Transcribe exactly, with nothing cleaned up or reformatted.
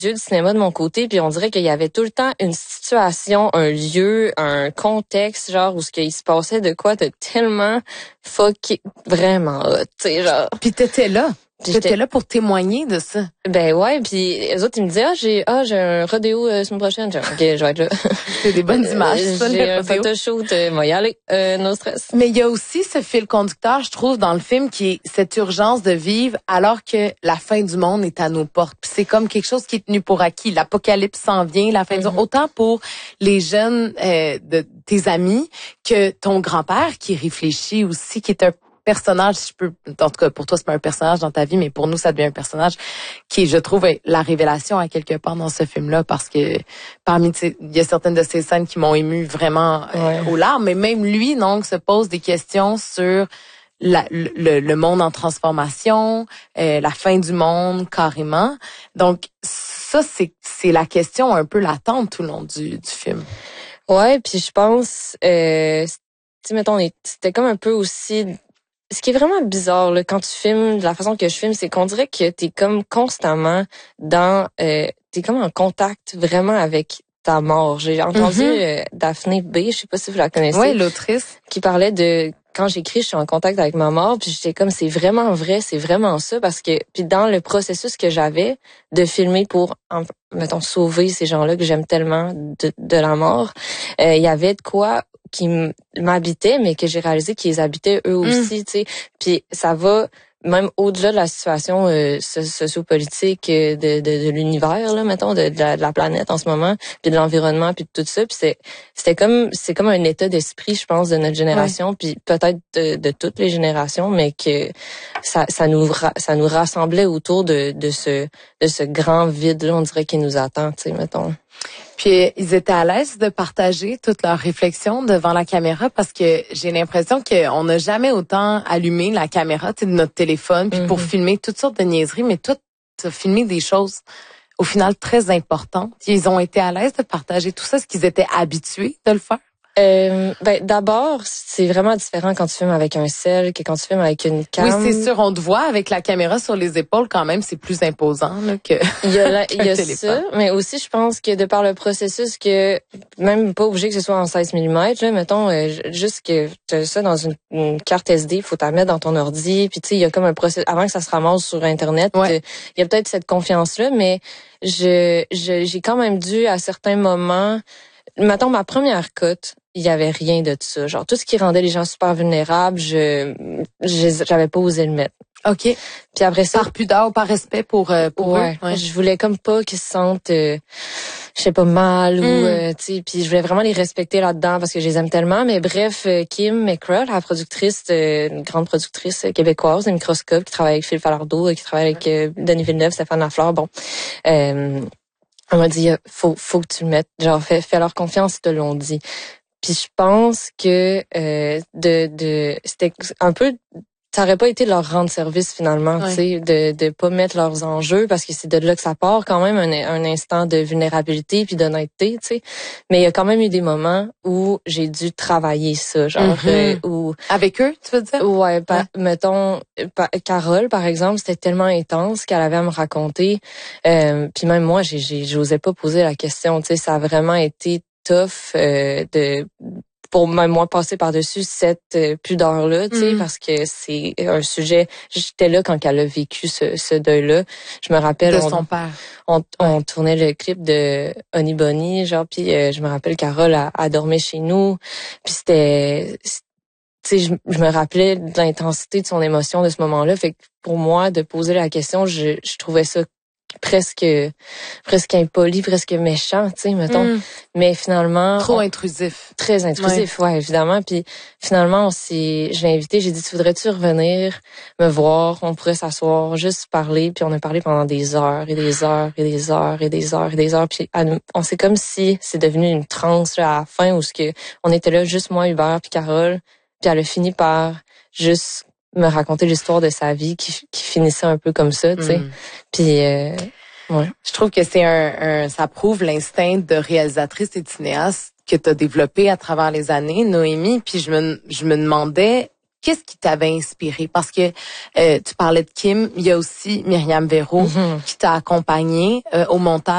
yeux du cinéma de mon côté, puis on dirait qu'il y avait tout le temps une situation, un lieu, un contexte, genre, où ce qu'il se passait de quoi de tellement fucké, vraiment hot, tu sais, genre. Puis t'étais là. Puis T'étais j'étais- là pour témoigner de ça. Ben ouais, puis les autres, ils me disaient, ah, j'ai, ah, j'ai un rodéo euh, semaine prochaine. Genre, ok, je vais être là. C'est des bonnes images, Euh, ça, J'ai le un rodéo. photoshoot, euh, moi y aller, euh, no stress. Mais il y a aussi ce fil conducteur, je trouve, dans le film, qui est cette urgence de vivre alors que la fin du monde est à nos portes. Puis c'est comme quelque chose qui est tenu pour acquis. L'apocalypse s'en vient, la fin du monde. Autant pour les jeunes euh, de tes amis que ton grand-père qui réfléchit aussi, qui est un personnage, si je peux, en tout cas pour toi c'est pas un personnage dans ta vie, mais pour nous ça devient un personnage qui, je trouve, est la révélation à quelque part dans ce film-là, parce que parmi, il y a certaines de ces scènes qui m'ont ému vraiment euh, Ouais. aux larmes, mais même lui donc se pose des questions sur la, le, le monde en transformation, euh, la fin du monde carrément. Donc ça c'est c'est la question un peu latente tout le long du, du film. Ouais, puis je pense, euh, tu sais, mettons, on est- c'était comme un peu aussi. Ce qui est vraiment bizarre là, quand tu filmes, de la façon que je filme, c'est qu'on dirait que t'es comme constamment dans, euh, t'es comme en contact vraiment avec ta mort. J'ai entendu Mm-hmm. euh, Daphné B, je sais pas si vous la connaissez, Oui, l'autrice. qui parlait de quand j'écris, je suis en contact avec ma mort, puis j'étais comme c'est vraiment vrai, c'est vraiment ça, parce que puis dans le processus que j'avais de filmer pour en, mettons sauver ces gens-là que j'aime tellement de, de la mort, euh, il y avait de quoi qui m'habitaient, mais que j'ai réalisé qu'ils habitaient eux aussi, mm. tu sais. Puis ça va même au-delà de la situation euh, sociopolitique de, de, de l'univers, là, mettons, de, de, la, de la planète en ce moment, puis de l'environnement, puis de tout ça. Puis c'est, c'était comme, c'est comme un état d'esprit, je pense, de notre génération, ouais. Puis peut-être de, de toutes les générations, mais que ça, ça nous, ça nous rassemblait autour de, de ce, de ce grand vide-là, on dirait, qui nous attend, tu sais, mettons. Puis ils étaient à l'aise de partager toutes leurs réflexions devant la caméra, parce que j'ai l'impression qu'on n'a jamais autant allumé la caméra, tu sais, de notre téléphone, puis mm-hmm. pour filmer toutes sortes de niaiseries, mais tout filmer des choses au final très importantes. Ils ont été à l'aise de partager tout ça, est-ce qu'ils étaient habitués de le faire? Euh, ben d'abord, c'est vraiment différent quand tu filmes avec un cell que quand tu filmes avec une cam. Oui, c'est sûr, on te voit avec la caméra sur les épaules quand même, c'est plus imposant là, que il y a la, il y a ça, mais aussi je pense que de par le processus que même pas obligé que ce soit en seize millimètres, là, mettons euh, juste que tu as ça dans une, une carte S D, faut t'en mettre dans ton ordi, puis tu sais il y a comme un processus avant que ça se ramasse sur internet, ouais. Il y a peut-être cette confiance là, mais je, je j'ai quand même dû à certains moments, mettons ma première cote, il y avait rien de ça. Genre, tout ce qui rendait les gens super vulnérables, je, je j'avais pas osé le mettre. OK. Puis après ça. Par pudeur ou par respect pour, euh, pour ouais, eux. Ouais. Je voulais comme pas qu'ils se sentent, euh, je sais pas, mal mm. ou, euh, tu sais, puis je voulais vraiment les respecter là-dedans parce que je les aime tellement. Mais bref, euh, Kim McCraw, la productrice, euh, une grande productrice euh, québécoise de Microscope, qui travaille avec Phil Falardeau, euh, qui travaille avec euh, Denis Villeneuve, Stéphane Lafleur, bon. Euh, on m'a dit, faut, faut que tu le mettes. Genre, fais, fais leur confiance, ils te l'ont dit. Puis je pense que euh, de de c'était un peu, ça aurait pas été de leur rendre service finalement, ouais. Tu sais, de de pas mettre leurs enjeux, parce que c'est de là que ça part quand même, un, un instant de vulnérabilité puis d'honnêteté, tu sais. Mais il y a quand même eu des moments où j'ai dû travailler ça, genre mm-hmm. euh, où avec eux, tu veux dire? Ouais, pa, ouais. mettons pa, Carole par exemple, c'était tellement intense qu'elle avait à me raconter, euh, puis même moi j'ai j'ai j'osais pas poser la question, tu sais, ça a vraiment été tough euh, de pour même moi passer par-dessus cette euh, pudeur-là, tu sais, mm. parce que c'est un sujet, j'étais là quand elle a vécu ce, ce deuil-là. Je me rappelle... De on, son père. On, ouais. on tournait le clip de Honey Bunny, genre, puis euh, je me rappelle Carole a, a dormi chez nous, puis c'était... Tu sais, je, je me rappelais de l'intensité de son émotion de ce moment-là, fait que pour moi, de poser la question, je, je trouvais ça presque presque impoli, presque méchant, tu sais, mettons. Mm. Mais finalement... Trop on, intrusif. Très intrusif, ouais, ouais évidemment. Puis finalement, on s'est, je l'ai invité, j'ai dit, tu voudrais-tu revenir me voir? On pourrait s'asseoir, juste parler. Puis on a parlé pendant des heures et des heures et des heures et des heures et des heures. Puis on s'est comme si c'est devenu une transe là, à la fin où ce que on était là, juste moi, Hubert, puis Carole. Puis elle a fini par juste me raconter l'histoire de sa vie qui, qui finissait un peu comme ça, tu sais. Mm. Puis, euh, ouais. Je trouve que c'est un, un ça prouve l'instinct de réalisatrice et de cinéaste que tu as développé à travers les années, Noémie. Puis je me, je me demandais, qu'est-ce qui t'avait inspiré? Parce que euh, tu parlais de Kim, il y a aussi Myriam Véro mm-hmm. qui t'a accompagnée euh, au montage.